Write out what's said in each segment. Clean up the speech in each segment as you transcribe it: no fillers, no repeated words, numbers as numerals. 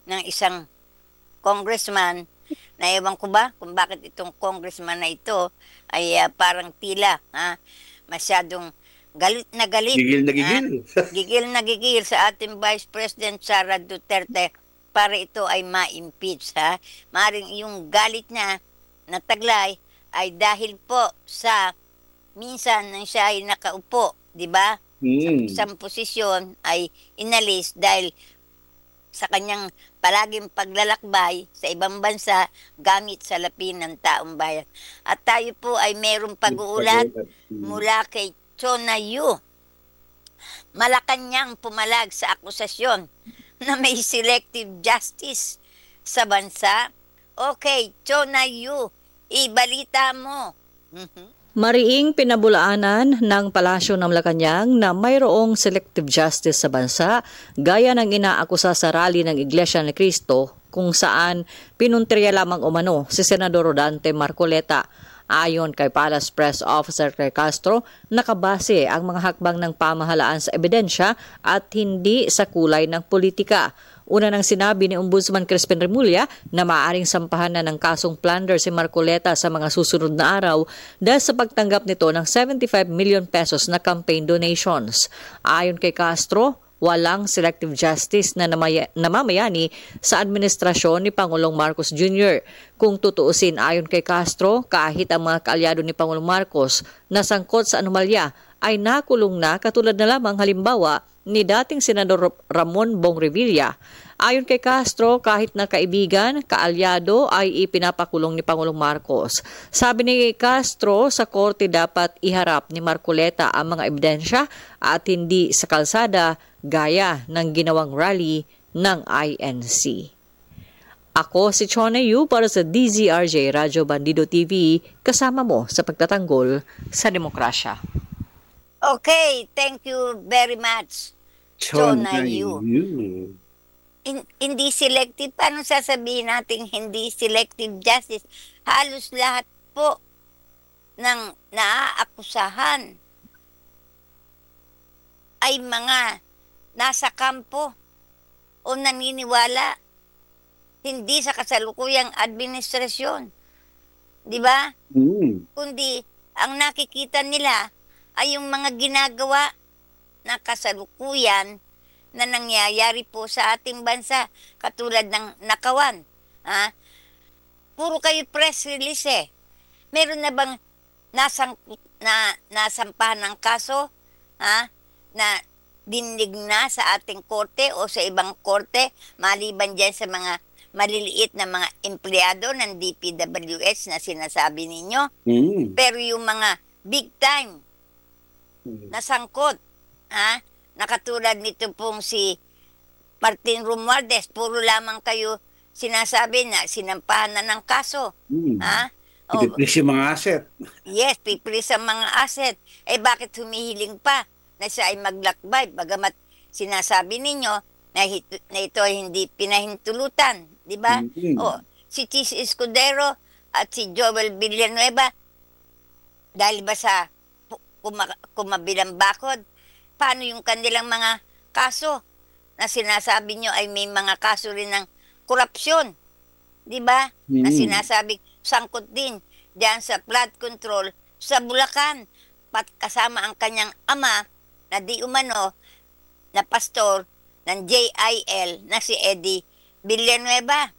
ng isang congressman na ewan ko ba kung bakit itong congressman na ito ay parang tila masyadong galit na galit, Gigil na gigil. gigil na gigil sa ating Vice President Sara Duterte para ito ay ma-impeach. Maring yung galit niya na taglay ay dahil po sa minsan nang siya ay nakaupo, di ba? Sa Hmm. isang posisyon ay inalis dahil sa kanyang palaging paglalakbay sa ibang bansa gamit salapi ng taong bayan. At tayo po ay mayroong pag-uulat Nagpagulat. Hmm. mula kay Chona Yu. Malacanang pumalag sa akusasyon na may selective justice sa bansa. Okay, Chona Yu, ibalita mo. Mariing pinabulaanan ng Palasyo ng Malacanang na mayroong selective justice sa bansa gaya ng inaakusa sa rally ng Iglesia ni Cristo kung saan pinuntirya lamang umano si Senador Rodante Marcoleta. Ayon kay Palace Press Officer kay Castro, nakabase ang mga hakbang ng pamahalaan sa ebidensya at hindi sa kulay ng politika. Una nang sinabi ni Ombudsman Crispin Remulla na maaaring sampahan na ng kasong plunder si Marcoleta sa mga susunod na araw dahil sa pagtanggap nito ng 75 million pesos na campaign donations. Ayon kay Castro, walang selective justice na namamayani sa administrasyon ni Pangulong Marcos Jr. Kung tutuusin ayon kay Castro, kahit ang mga kaalyado ni Pangulong Marcos na sangkot sa anomalya ay nakulong na katulad na lamang halimbawa ni dating Senador Ramon Bong Revilla. Ayon kay Castro, kahit na kaibigan, kaalyado ay ipinapakulong ni Pangulong Marcos. Sabi ni Castro, sa korte dapat iharap ni Marcoleta ang mga ebidensya at hindi sa kalsada gaya ng ginawang rally ng INC. Ako si Chona Yu para sa DZRJ Radyo Bandido TV, kasama mo sa pagtatanggol sa demokrasya. Okay, thank you very much, Chona Yu. Yu. Hindi selective. Paano sasabihin natin hindi selective justice? Halos lahat po ng naaakusahan ay mga nasa kampo o naniniwala hindi sa kasalukuyang administrasyon. Di ba? Hmm. Kundi ang nakikita nila ay yung mga ginagawa na kasalukuyan na nangyayari po sa ating bansa katulad ng nakawan. Puro kayo press release eh. Meron na bang nasampahan ng kaso na dinig na sa ating korte o sa ibang korte maliban dyan sa mga maliliit na mga empleyado ng DPWH na sinasabi ninyo? Hmm. Pero yung mga big time na sangkot, na katulad nito pong si Martin Romualdez, puro lamang kayo sinasabi na sinampahan na ng kaso. Hmm. O, Ipiplis yung mga asset. yes, pipris ang mga asset. Eh bakit humihiling pa na siya ay maglakbay? Bagamat sinasabi ninyo na ito ay hindi pinahintulutan. Di ba? Hmm. O, si Chis Escudero at si Joel Villanueva, dahil ba sa kumabilang bakod, paano yung kanilang mga kaso na sinasabi nyo ay may mga kaso rin ng korupsyon? Di ba? Na sinasabi sangkot din diyan sa flood control sa Bulacan, kasama ang kanyang ama na di umano na pastor ng JIL na si Eddie Villanueva.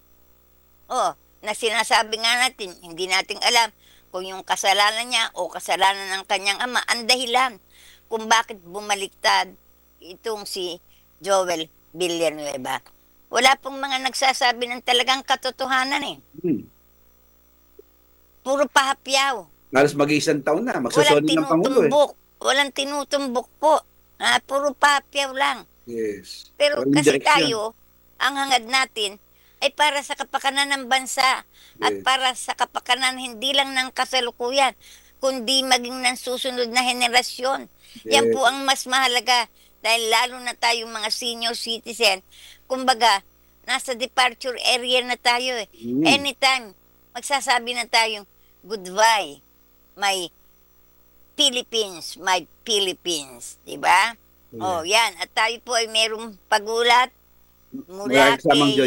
Na sinasabi nga natin, hindi natin alam kung yung kasalanan niya o kasalanan ng kanyang ama ang dahilan kung bakit bumaliktad itong si Joel Villanueva. Wala pong mga nagsasabi ng talagang katotohanan eh. Hmm. Puro pahapyaw. Halos mag-iisang taon na. Walang Magsasolid ng Pangulo eh. tinutumbok. Walang tinutumbok po. Puro pahapyaw lang. Yes. Pero Walang kasi direksyon. tayo, ang hangad natin ay para sa kapakanan ng bansa at Yes. para sa kapakanan hindi lang ng kasalukuyan, kundi maging ng susunod na henerasyon. Yan Yes. po ang mas mahalaga dahil lalo na tayong mga senior citizen. Kumbaga, nasa departure area na tayo eh. Hmm. Anytime, magsasabi na tayong goodbye, my Philippines, my Philippines. Diba? Yeah. Yan. At tayo po ay mayroong pagulat mula Maraming kasamang kay